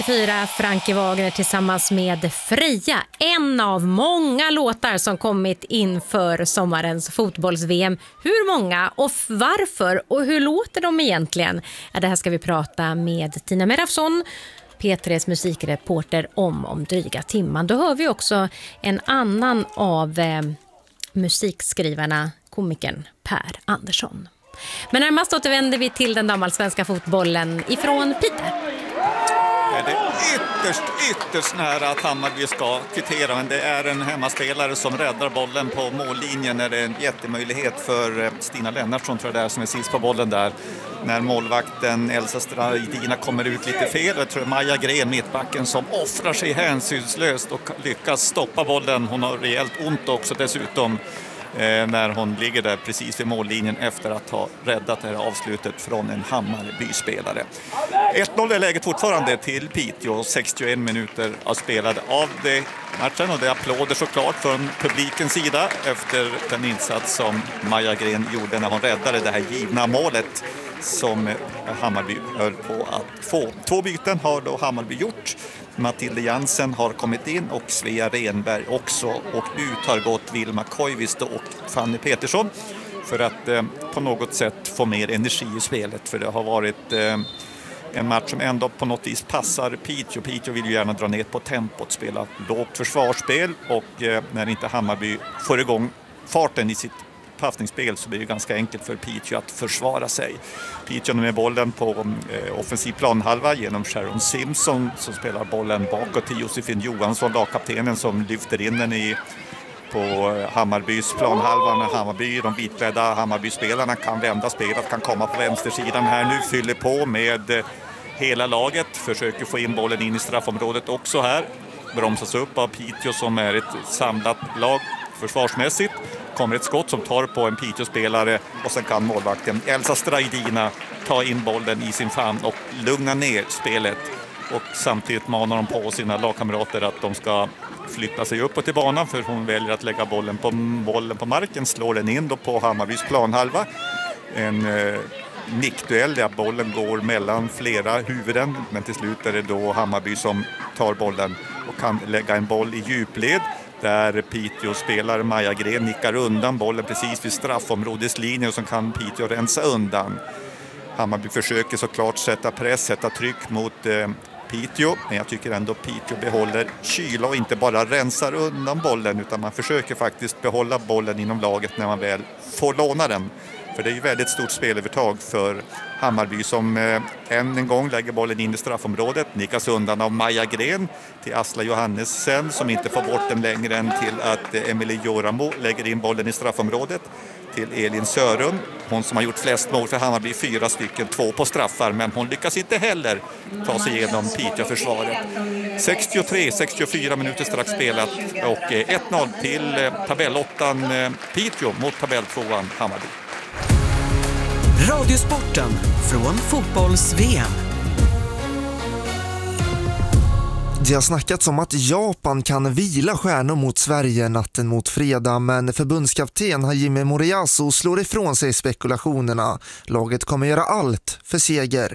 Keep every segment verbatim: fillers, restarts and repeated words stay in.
Fyra Frankie Wagner tillsammans med Freja, en av många låtar som kommit inför sommarens fotbolls-V M. Hur många och varför och hur låter de egentligen? Ja, det här ska vi prata med Tina Merafsson, P tre:s musikreporter, om om dryga timman. Då hör vi också en annan av eh, musikskrivarna, komikern Per Andersson. Men närmast återvänder vi till den damallsvenska fotbollen ifrån Piteå. Det är ytterst, ytterst nära att Hammarby ska kvittera, men det är en hemmaspelare som räddar bollen på mållinjen. När det är en jättemöjlighet för Stina Lennartsson, tror jag det är, som är sist på bollen där. När målvakten Elsa Strajdina kommer ut lite fel. Jag tror Maja Gren, mittbacken, som offrar sig hänsynslöst och lyckas stoppa bollen. Hon har rejält ont också dessutom. Eh, när hon ligger där precis vid mållinjen efter att ha räddat det här avslutet från en Hammarby-spelare. ett noll är läget fortfarande till Piteå, sextioen minuter har spelade av det matchen, och det är applåder såklart från publikens sida efter den insats som Maja Gren gjorde när hon räddade det här givna målet som Hammarby höll på att få. Två byten har då Hammarby gjort. Matilda Jansen har kommit in och Svea Renberg också, och ut har gått Vilma Koivisto och Fanny Petersson för att eh, på något sätt få mer energi i spelet, för det har varit eh, en match som ändå på något vis passar Piteå. Piteå vill ju gärna dra ner på tempot, spela lågt försvarsspel, och eh, när inte Hammarby får igång farten i sitt passningsspel så blir det ganska enkelt för Piteå att försvara sig. Piteå med bollen på eh, offensiv planhalva genom Sharon Simpson som spelar bollen bakåt till Josefin Johansson, lagkaptenen, som lyfter in den i på Hammarbys planhalva. När Hammarby, de vitklädda Hammarby-spelarna kan vända spelet, kan komma på vänstersidan här nu, fyller på med eh, hela laget, försöker få in bollen in i straffområdet också här. Bromsas upp av Piteå som är ett samlat lag försvarsmässigt. Kommer ett skott som tar på en Piteå-spelare, och sen kan målvakten Elsa Strajdina ta in bollen i sin famn och lugna ner spelet. Och samtidigt manar de på sina lagkamrater att de ska flytta sig uppåt i banan, för hon väljer att lägga bollen på, bollen på marken, slår den in då på Hammarbys planhalva. En eh, nickduell där bollen går mellan flera huvuden, men till slut är det då Hammarby som tar bollen och kan lägga en boll i djupled. Där Piteå spelar Maja Gren nickar undan bollen precis vid straffområdeslinjen, och så kan Piteå rensa undan. Hammarby försöker såklart sätta press, sätta tryck mot eh, Piteå, men jag tycker ändå Piteå behåller kyla och inte bara rensar undan bollen, utan man försöker faktiskt behålla bollen inom laget när man väl får låna den. För det är ju väldigt stort spelövertag för Hammarby som eh, än en gång lägger bollen in i straffområdet. Nickas undan av Maja Gren till Asla Johannessen som inte får bort den längre än till att eh, Emilie Joramo lägger in bollen i straffområdet. Till Elin Sörum, hon som har gjort flest mål för Hammarby, fyra stycken, två på straffar, men hon lyckas inte heller ta sig igenom Piteå-försvaret. sextiotre sextiofyra minuter strax spelat, och eh, ett noll till eh, tabellåttan eh, Piteå mot tabelltvåan Hammarby. Radiosporten från fotbolls-V M. Det har snackats om att Japan kan vila stjärnor mot Sverige natten mot fredag, men förbundskapten Hajime Moriyasu slår ifrån sig spekulationerna. Laget kommer göra allt för seger.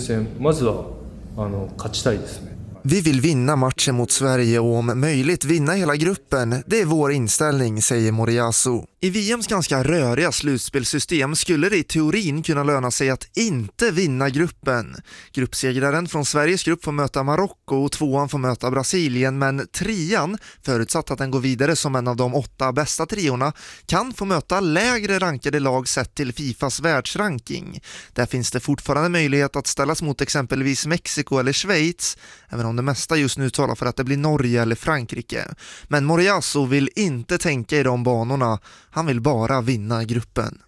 Vi vill vinna matchen mot Sverige och om möjligt vinna hela gruppen. Det är vår inställning, säger Moriyasu. I V M:s ganska röriga slutspelssystem skulle det i teorin kunna löna sig att inte vinna gruppen. Gruppsegraren från Sveriges grupp får möta Marocko och tvåan får möta Brasilien, men trean, förutsatt att den går vidare som en av de åtta bästa triorna, kan få möta lägre rankade lag sett till Fifas världsranking. Där finns det fortfarande möjlighet att ställas mot exempelvis Mexiko eller Schweiz, även om det mesta just nu talar för att det blir Norge eller Frankrike. Men Moriyasu vill inte tänka i de banorna. Han vill bara vinna gruppen.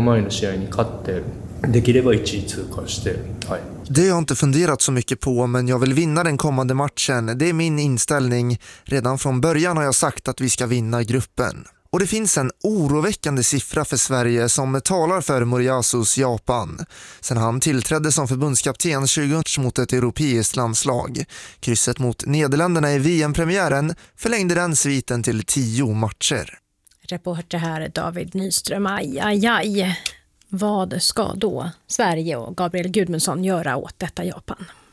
Det har jag inte funderat så mycket på, men jag vill vinna den kommande matchen. Det är min inställning. Redan från början har jag sagt att vi ska vinna gruppen. Och det finns en oroväckande siffra för Sverige som talar för Moriyasus Japan. Sen han tillträdde som förbundskapten tjugo mot ett europeiskt landslag. Krysset mot Nederländerna i V M-premiären förlängde den sviten till tio matcher. Reporter här David Nyström. Aj, aj, aj. Vad ska då Sverige och Gabriel Gudmundsson göra åt detta Japan?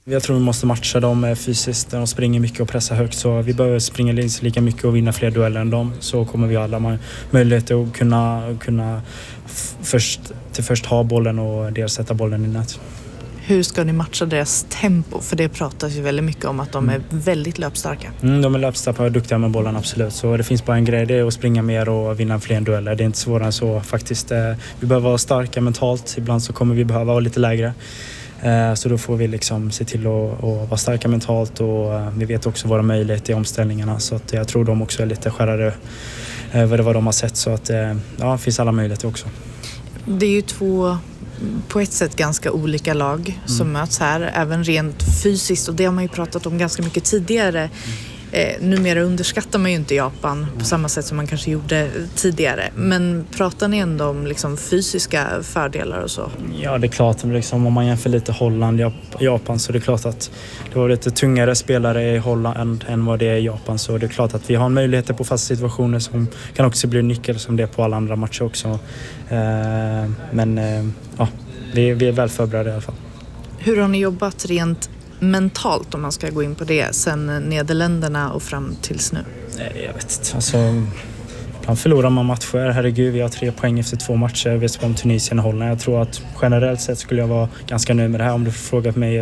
Jag tror vi måste matcha dem fysiskt. De springer mycket och pressar högt, så vi behöver springa lika mycket och vinna fler dueller än dem. Så kommer vi alla ha möjlighet att kunna, kunna f- först, till först ha bollen och dels sätta bollen i nät. Hur ska ni matcha deras tempo? För det pratas ju väldigt mycket om att de är väldigt löpstarka. Mm, de är löpstarka och duktiga med bollen, absolut. Så det finns bara en grej, det är att springa mer och vinna fler dueller. Det är inte svårare än så faktiskt. Vi behöver vara starka mentalt. Ibland så kommer vi behöva vara lite lägre. Så då får vi liksom se till att, att vara starka mentalt, och vi vet också våra möjligheter i omställningarna. Så att jag tror de också är lite skärrade över vad de har sett. Så att ja, det finns alla möjligheter också. Det är ju två på ett sätt ganska olika lag som mm. möts här, även rent fysiskt, och det har man ju pratat om ganska mycket tidigare. Mm. Eh, numera underskattar man ju inte Japan mm. på samma sätt som man kanske gjorde tidigare. Men pratar ni ändå om liksom fysiska fördelar och så? Ja, det är klart. Liksom, om man jämför lite Holland och Japan, så det är klart att det var lite tungare spelare i Holland än, än vad det är i Japan. Så det är klart att vi har möjligheter på fasta situationer som kan också bli nyckel, som det är på alla andra matcher också. Eh, men eh, ja, vi, vi är väl förberedda i alla fall. Hur har ni jobbat rent mentalt, om man ska gå in på det, sen Nederländerna och fram tills nu? Jag vet inte, alltså ibland förlorar man matcher, herregud, vi har tre poäng efter två matcher, vi vet om Tunisien och Holland. Jag tror att generellt sett skulle jag vara ganska nöjd med det här. Om du frågar mig